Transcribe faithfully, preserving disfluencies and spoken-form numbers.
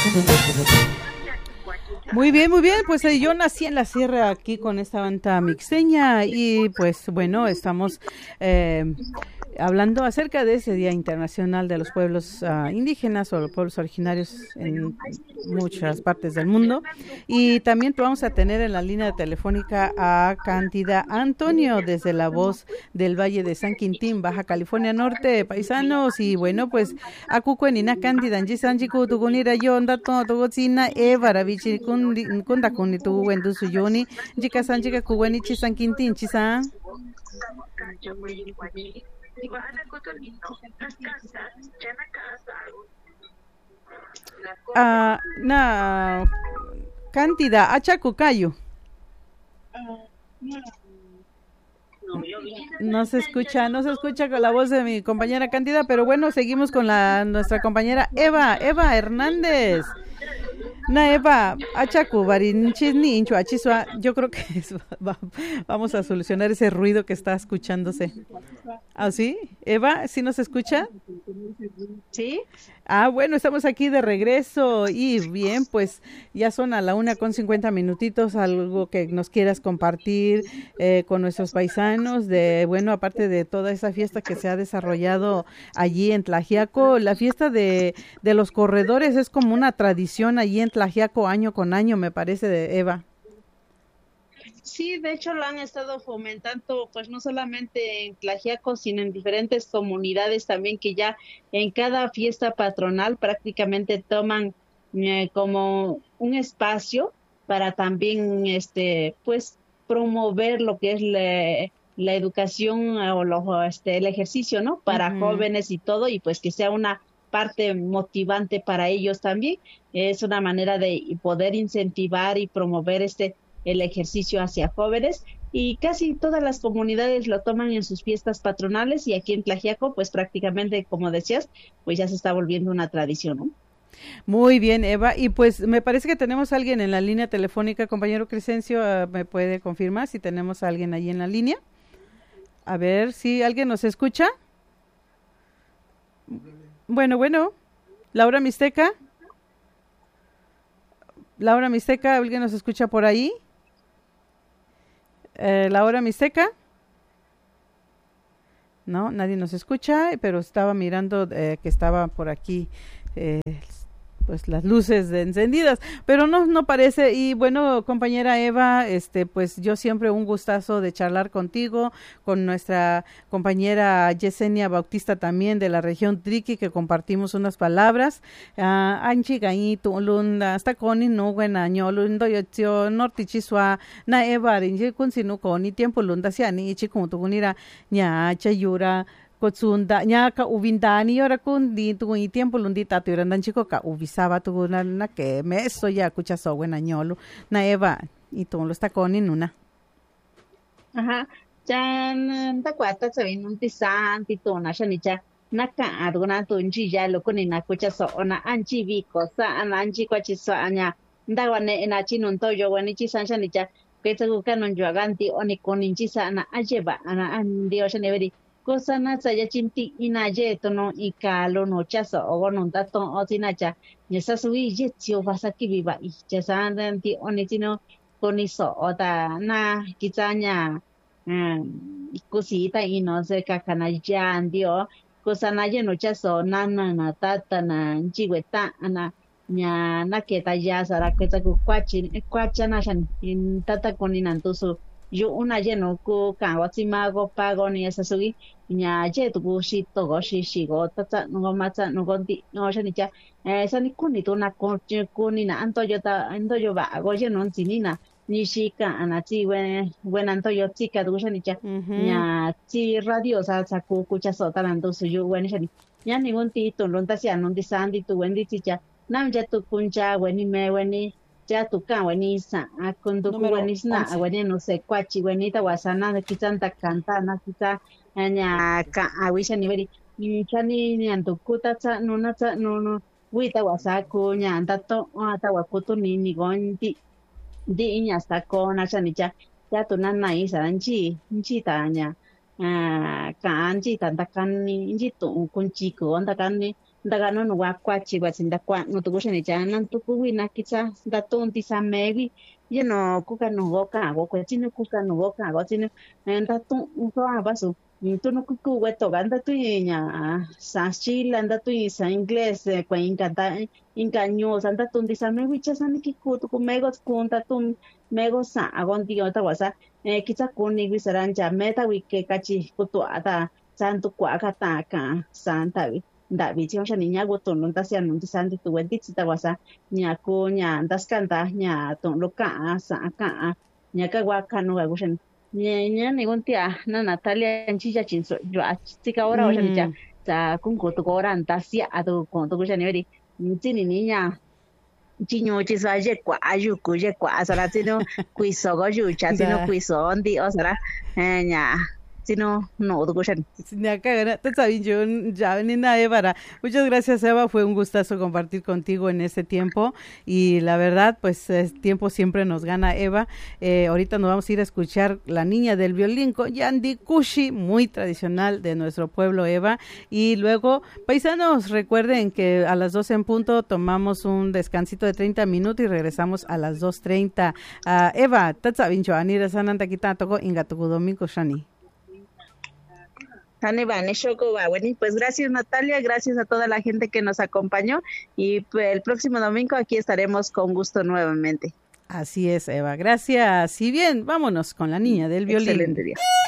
Muy bien, muy bien, pues eh, yo nací en la sierra aquí con esta banda mixteña y pues bueno, estamos eh, hablando acerca de ese Día Internacional de los Pueblos uh, Indígenas o los pueblos originarios en muchas partes del mundo. Y también vamos a tener en la línea telefónica a Cándida Antonio desde La Voz del Valle de San Quintín, Baja California Norte, paisanos. Y bueno, pues a Cucuenina Cándida, Anjisanjiku, Tugunira, Yonda, Togocina, Eva, Ravichi, Kunda, Kunitu, Wendu, Suyoni, Jika Sanjika, Kuwenichi, San Quintín, Chisa. Ah, na Cándida, Achacucayo. No se escucha, no se escucha con la voz de mi compañera Cándida, pero bueno, seguimos con la nuestra compañera Eva, Eva Hernández. Na Eva, Achacu, Barinchini, Incho, Achisua, yo creo que eso va, vamos a solucionar ese ruido que está escuchándose. ¿Ah, sí? Eva, ¿sí nos escucha? Sí. Ah, bueno, estamos aquí de regreso y bien, pues ya son a la una con cincuenta minutitos, algo que nos quieras compartir eh, con nuestros paisanos de, bueno, aparte de toda esa fiesta que se ha desarrollado allí en Tlaxiaco, la fiesta de, de los corredores es como una tradición allí en Tlaxiaco año con año, me parece, de Eva. Sí, de hecho lo han estado fomentando, pues no solamente en Tlaxiaco, sino en diferentes comunidades también, que ya en cada fiesta patronal prácticamente toman eh, como un espacio para también, este, pues promover lo que es la, la educación o lo, este, el ejercicio, ¿no? Para uh-huh. jóvenes y todo, y pues que sea una parte motivante para ellos también. Es una manera de poder incentivar y promover este el ejercicio hacia jóvenes, y casi todas las comunidades lo toman en sus fiestas patronales, y aquí en Tlaxiaco pues prácticamente, como decías, pues ya se está volviendo una tradición, ¿no? Muy bien, Eva, y pues me parece que tenemos a alguien en la línea telefónica, compañero Crescencio, uh, ¿me puede confirmar si tenemos a alguien allí en la línea? A ver, si alguien nos escucha. Bueno, bueno, Laura Mixteca. Laura Mixteca, ¿alguien nos escucha por ahí? Eh, Laura Mixteca. No, nadie nos escucha, pero estaba mirando eh, que estaba por aquí eh, pues las luces de encendidas, pero no no parece. Y bueno, compañera Eva, este pues yo siempre un gustazo de charlar contigo, con nuestra compañera Yesenia Bautista también de la región Triqui, que compartimos unas palabras. Anchi gañito lunda hasta coni no buena ñolundo yo nortichisua na Eva rinje kun sinu coni tiempo lunda siani ichi como tu gunira ña chayura Kotsunda nya ka ubindani ora kun di tu i tiempo lundi tatu randan chico ka ubisaba tu na, na que me eso ya escucha so buena ñolo na Eva y tú lo está con en una. Ajá. Chan ta kwata se vin un tisan ti to na shani cha na ka aduna to nji ya lo kun na escucha so ona anchi vi cosa ana anchi kwa chi so anya nda wane na chi nun to yo wani chi san shani cha que te ku kanon yo ganti oni kon nji sa na ajeba ana andi o shani veri cosa na saya chinti inaje to no ikalo no chaso o no dato o tinacha yesa sui yetio vasaki viva y yesa anti onitino koniso o ta na kitanya um cosita y no se kakana ya andio cosa na ye no chaso na na na tata na chiweta ana nya na que ta ya sara que ta kwachi kwacha na shan in tata koninantusu yo una lleno ku ka watsima go pago ni esa sugi nya je tu go shi to go shi shi go ta ta no ma ta no go di no sha ni cha eh sa ni ku ni to na ko ku ni na anto yo ta anto yo ba go je no ti ni na ni shi ka ana ti we we anto yo ti ka du sha ni cha nya ti radio sa sa ku ku cha so ta nan to su yo we ni sha ni nya ni gon ti to lon ta sia non di san di tu wen di ti cha nam ja tu kun cha we ni me we ni ya tu kan wani sa a kundu ku wani sna wani no se kwachi wani ta wasana de kitanta kanta na kita anya ka a wisha ni veri ni chani ni antu kuta cha no na cha no no wita wasa ku nya anta to ata wakutu ni ni gonti di nya sta ko na cha ni cha ya tu na na isa anchi nchi ta nya a ka anchi ta ta kan ni nchi tu kun chi ko anta kan ni daga no wa kwachi wa sinda kwa no to gushe ni jana to ku wina kitsa da ton ti sa mewi ye no ku ka no go ka go ko chinu ku ka no go ka go chinu da ton to aba so to no ku ku we to ganda tu nya sa chila anda tu sa inglés kwa inkanta inkanyo santa ton ti sa mewi cha san ki ku to ku mego kunta tun mego sa agon ti ota wasa kitsa ku ni wi saran cha meta wi ke kachi ku to ata santo kwa ka ta ka santa wi nda bi chi sha niña go ton ta sia nun ti san ti tu wen ti ta wasa nya ko nya das kanta nya ton lo ka sa ka nya ka wa ka no ga gushen nya nya ni gon tia na Natalia chi ja chin so yo a ti ka ora o sha ni cha ta kun ko to ko ran ta sia a to ko to gushen ni ri ti ni niña chi nyo chi sa je kwa ayu ku je kwa sa ra ti no kui so go yu cha ti no kui so ndi o sa ra nya sino no to gushen muchas gracias, Eva, fue un gustazo compartir contigo en este tiempo y la verdad pues el tiempo siempre nos gana, Eva. Eh, ahorita nos vamos a ir a escuchar La Niña del Violín con Yandi Kushi, muy tradicional de nuestro pueblo, Eva, y luego paisanos, recuerden que a las doce en punto tomamos un descansito de treinta minutos y regresamos a las dos treinta. uh, Eva, tatsa vincho anira sananta kita toko ingatuku domingo shani. Pues gracias Natalia, gracias a toda la gente que nos acompañó y pues, el próximo domingo aquí estaremos con gusto nuevamente. Así es, Eva, gracias. Y bien, vámonos con La Niña del Violín. Excelente día.